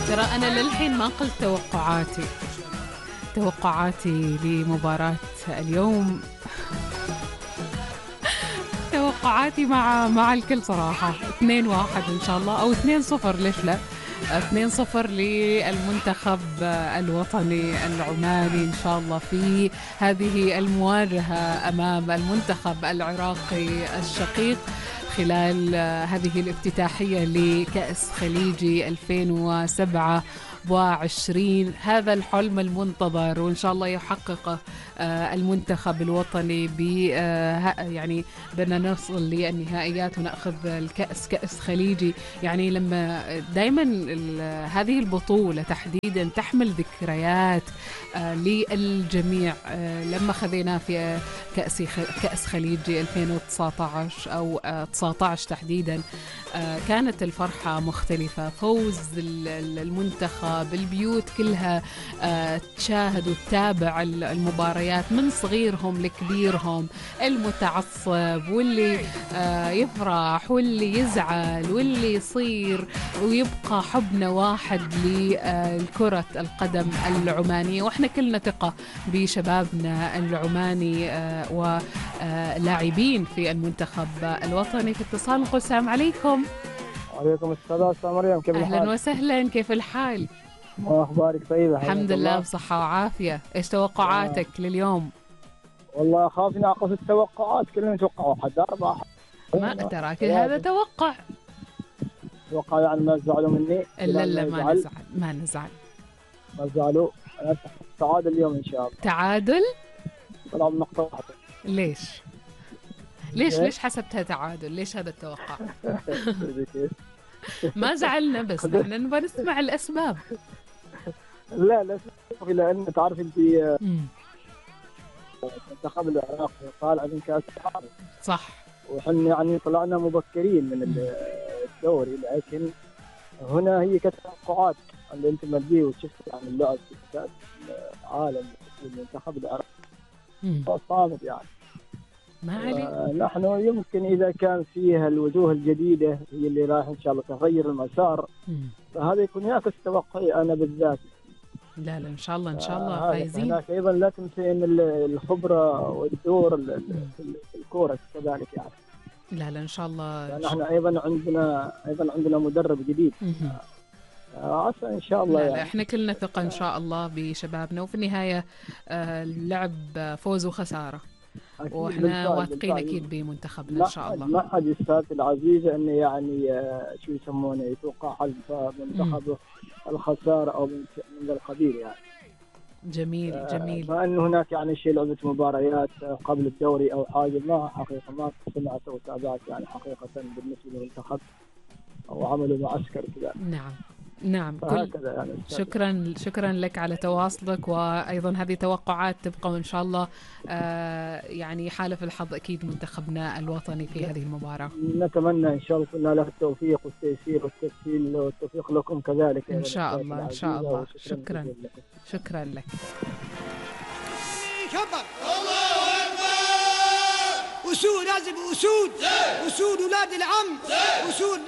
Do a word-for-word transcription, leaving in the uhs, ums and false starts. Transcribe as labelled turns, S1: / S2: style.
S1: ترى أنا للحين ما قلت توقعاتي توقعاتي لمباراة اليوم. توقعاتي مع مع الكل صراحة اثنين واحد إن شاء الله، أو اثنين صفر، ليش لا؟ اثنين صفر للمنتخب الوطني العماني إن شاء الله في هذه المواجهة أمام المنتخب العراقي الشقيق خلال هذه الافتتاحية لكأس خليجي ألفين وسبعة وعشرين. هذا الحلم المنتظر وإن شاء الله يحققه المنتخب الوطني ب يعني بدنا نوصل للنهائيات ونأخذ الكأس كأس خليجي. يعني لما دائما هذه البطولة تحديدا تحمل ذكريات للجميع. لما خذينا في كأس كأس خليجي ألفين وتسعة عشر أو تسعة عشر تحديدا كانت الفرحة مختلفة. فوز المنتخب، البيوت كلها تشاهد وتتابع المباريات من صغيرهم لكبيرهم، المتعصب واللي يفرح واللي يزعل واللي يصير، ويبقى حبنا واحد لكرة القدم العمانية. واحنا كلنا ثقة بشبابنا العماني ولاعبين في المنتخب الوطني. في اتصال نقول السلام عليكم.
S2: وعليكم السلام. أستاذ مريم كيف الحال؟
S1: أهلا وسهلا، كيف الحال؟
S2: ما أخبارك طيبة؟
S1: الحمد لله بصحة وعافية. إيش توقعاتك آه. لليوم؟
S2: والله أخاف نعقص التوقعات، كلنا نتوقع واحد أربعة.
S1: ما تراك هذا توقع.
S2: توقع يعني ما زعلوا مني؟
S1: لا لا ما نزعل ما نزعل
S2: ما زعلوا. أنا تعادل اليوم إن شاء الله.
S1: تعادل؟
S2: طلع بنقطة واحدة.
S1: ليش؟ ليش ليش حسبتها تعادل؟ ليش هذا التوقع؟ ما زعلنا بس احنا نبغى نسمع الأسباب.
S2: لا لا لأن تعرف أنت منتخب العراق طالع من كأس العالم
S1: صح،
S2: وحنا يعني طلعنا مبكرين من الدوري، لكن هنا هي كتوقعات اللي أنت ما تجي وشفت يعني اللعب في كأس العالم المنتخب العراقي صامد يعني.
S1: ما عليك.
S2: آه نحن يمكن إذا كان فيها الوجوه الجديدة هي اللي راح إن شاء الله تغير المسار، فهذا يكون يعكس توقعي أنا بالذات.
S1: لا لا إن شاء الله إن شاء الله
S2: آه
S1: فايزين.
S2: هناك أيضا لا تنسى أن الخبرة والدور الكورة كذلك يعني.
S1: لا لا إن شاء الله.
S2: نحن أيضا عندنا أيضا عندنا مدرب جديد. عسى إن شاء الله.
S1: لا
S2: يعني.
S1: لا إحنا كلنا ثقة إن شاء الله بشبابنا، وفي النهاية آه اللعب فوز وخسارة، واحنا واثقين اكيد بمنتخبنا ان شاء الله.
S2: ما حد يستاهل العزيزه انه يعني شو يسمونه يتوقع حلف منتخبه الخساره او من القبيل يعني.
S1: جميل جميل.
S2: ما انه هناك يعني شيء لعبه مباريات قبل الدوري او حاجه، ما حقيقه ما سمعت وتابعت يعني حقيقه بالنسبه للمنتخب او عملوا معسكر كذا.
S1: نعم نعم كل
S2: يعني.
S1: شكرا شكرا لك على تواصلك، وايضا هذه توقعات تبقى وان شاء الله آه يعني حالف الحظ اكيد منتخبنا الوطني في هذه المباراه.
S2: نتمنى ان شاء الله كنا له التوفيق والتيسير والتسهيل والتوفيق لكم كذلك
S1: ان شاء الله ان شاء الله. شكرا شكرا لك.
S3: الله اكبر. اسود لازم اسود، اسود ولاد العم، اسود